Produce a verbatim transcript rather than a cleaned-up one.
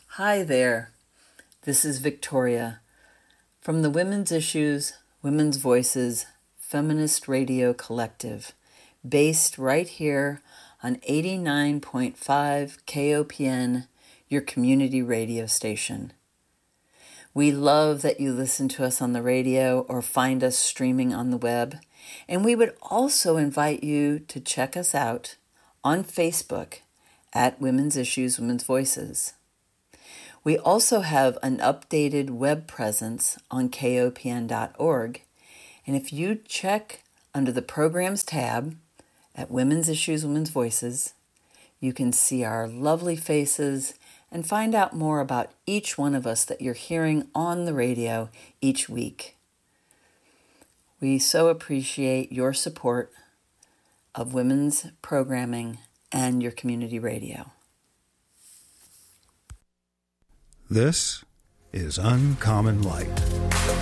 Hi there, this is Victoria from the Women's Issues, Women's Voices Feminist Radio Collective, based right here on eighty-nine point five K O P N, your community radio station. We love that you listen to us on the radio or find us streaming on the web, and we would also invite you to check us out on Facebook at Women's Issues, Women's Voices. We also have an updated web presence on K O P N dot org, and if you check under the Programs tab at Women's Issues, Women's Voices, you can see our lovely faces and find out more about each one of us that you're hearing on the radio each week. We so appreciate your support of women's programming and your community radio. This is Uncommon Light.